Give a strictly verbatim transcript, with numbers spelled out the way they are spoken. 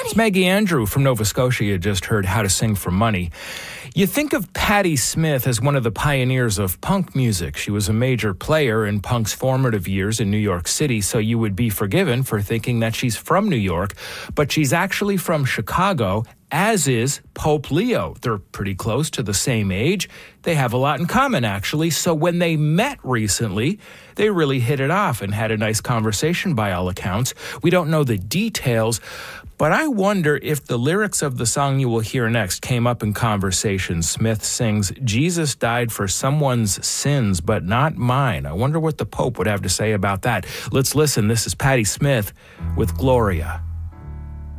It's Maggie Andrew from Nova Scotia. You just heard How to Sing for Money. You think of Patti Smith as one of the pioneers of punk music. She was a major player in punk's formative years in New York City, so you would be forgiven for thinking that she's from New York, but she's actually from Chicago, as is Pope Leo. They're pretty close to the same age. They have a lot in common, actually. So when they met recently, they really hit it off and had a nice conversation by all accounts. We don't know the details, but I wonder if the lyrics of the song you will hear next came up in conversation. Smith sings, "Jesus died for someone's sins, but not mine." I wonder what the Pope would have to say about that. Let's listen. This is Patti Smith with Gloria.